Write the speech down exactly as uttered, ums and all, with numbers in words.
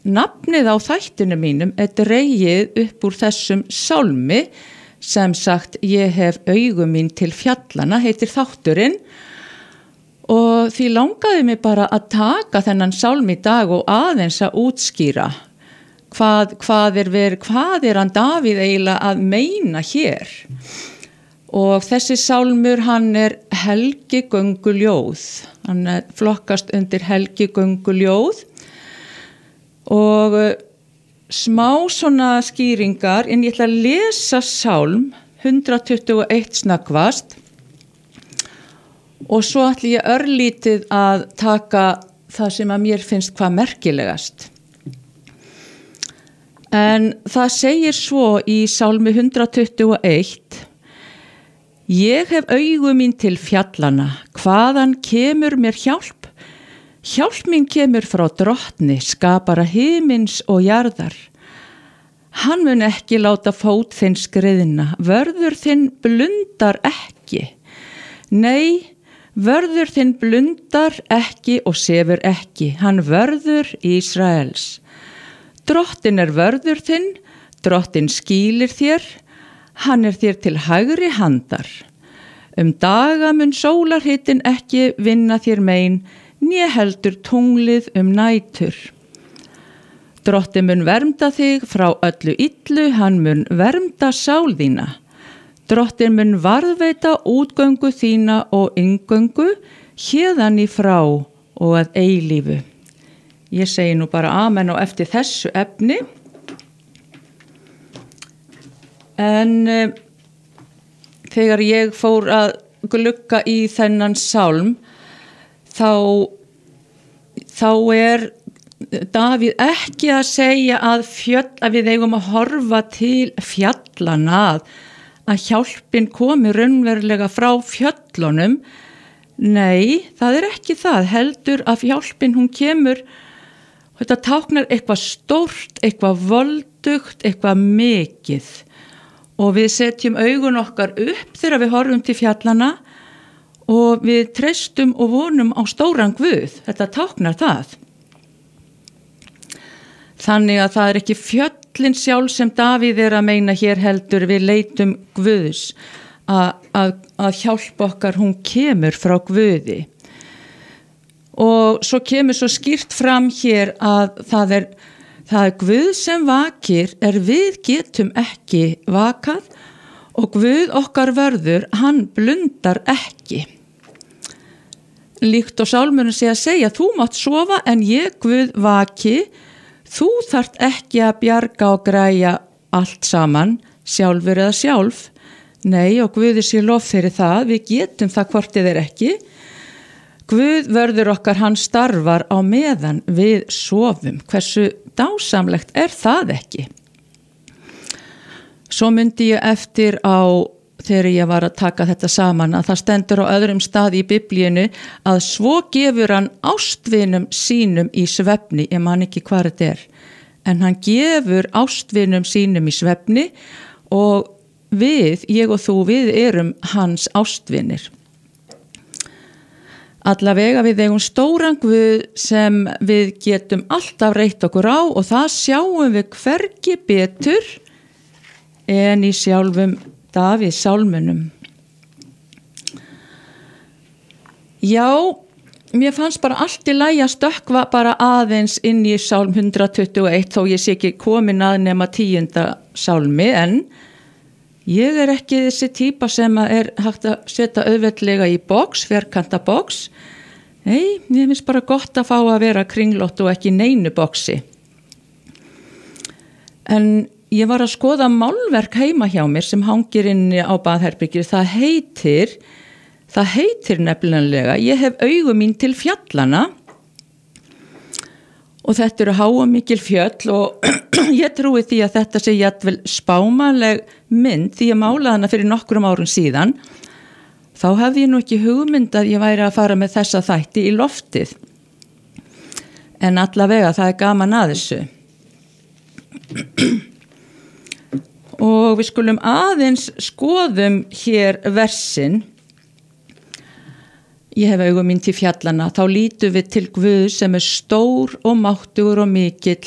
nafnið á þættinu mínum er dregið upp úr þessum sálmi sem sagt ég hef augu mín til fjallana, heitir þátturinn, og því langaði mig bara að taka þennan sálm í dag og aðeins að útskýra hvað, hvað, er, ver, hvað er hann Davíð eiginlega að meina hér. Og þessi sálmur hann er helgigönguljóð, hann flokkast undir helgigönguljóð og smá svona skýringar, en ég ætla að lesa sálm hundrað tuttugu og eitt snöggvast og svo ætla ég örlítið að taka það sem að mér finnst hvað merkilegast. En það segir svo í sálmi hundrað tuttugu og eitt: Ég hef augu mín til fjallana, hvaðan kemur mér hjálp? Hjálp mín kemur frá drottni, skapara himins og jarðar. Hann mun ekki láta fót þinn skriðna, vörður þinn blundar ekki. Nei, vörður þinn blundar ekki og sefur ekki, hann vörður Ísraels. Drottin er vörður þinn, drottin skýlir þér, hann er þér til hægri handar. Um daga mun sólarhitin ekki vinna þér mein, né heldur tunglið um nætur. Drottin mun vernda þig frá öllu illu, hann mun vernda sál þína. Drottin mun varðveita útgöngu þína og inngöngu, héðan í frá og að eilífu. Ég segi nú bara amen og eftir þessu efni. En uh, þegar ég fór að glugga í þennan sálm, þá, þá er Davíð ekki að segja að, fjöll, að við eigum að horfa til fjallana, að, að hjálpin komi raunverulega frá fjöllunum. Nei, það er ekki það, heldur að hjálpin hún kemur, þetta táknar eitthvað stórt, eitthvað voldugt, eitthvað mikið. Og við setjum augun okkar upp þegar við horfum til fjallana og við treystum og vonum á stóran Guð. Þetta táknar það. Þannig að það er ekki fjöllin sjálf sem Davíð er að meina hér heldur, við leitum Guðs að, að, að hjálpa okkar, hún kemur frá Guði. Og svo kemur svo skýrt fram hér að það er Það er Guð sem vakir er við getum ekki vakað og Guð okkar vörður, hann blundar ekki. Líkt og sálmurinn sé að segja, þú mátt sofa en ég Guð vaki, þú þarft ekki að bjarga og græja allt saman, sjálfur eða sjálf. Nei, og Guði sé lof fyrir það, við getum það hvort eð er ekki. Guð vörður okkar, hann starfar á meðan við sofum. Hversu dásamlegt er það ekki? Svo myndi ég eftir á, þegar ég var að taka þetta saman, að það stendur á öðrum stað í Biblíunni að svo gefur hann ástvinum sínum í svefni, ég man ekki hvað þetta er, en hann gefur ástvinum sínum í svefni og við, ég og þú, við erum hans ástvinir. Allavega við eigum stóran Guð sem við getum alltaf reitt okkur á og það sjáum við hvergi betur en í sjálfum Davíð sálmunum. Já, mér fannst bara allt í lagi að stökkva bara aðeins inn í sálm hundrað tuttugu og eitt þó ég sé ekki komin að nema tíunda sálmi, en ég er ekki þessi típa sem er hægt að setja auðveldlega í box, fjarkanta box. Nei, mér finnst bara gott að fá að vera kringlótt og ekki neinu boxi. En ég var að skoða málverk heima hjá mér sem hangir inni á baðherbergið. Það heitir, það heitir nefnilega, ég hef augu mín til fjallana og þetta eru háamikil fjöll og ég trúi því að þetta sé jafnvel spámanleg mynd því ég málaði hana fyrir nokkrum árum síðan. Þá hefði ég nú ekki hugmynd að ég væri að fara með þessa þætti í loftið. En allavega það er gaman að þessu. Og við skulum aðeins skoðum hér versin. Ég hef augu mín til fjallana, þá lítum við til Guð sem er stór og máttugur og mikill,